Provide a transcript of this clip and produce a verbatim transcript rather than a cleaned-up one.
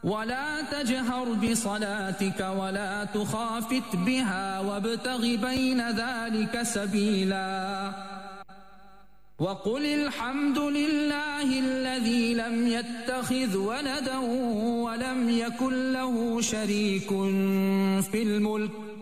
ولا تجهر بصلاتك ولا تخافت بها وابتغ بين ذلك سبيلا وقل الحمد لله الذي لم يتخذ ولدا ولم يكن له شريك في الملك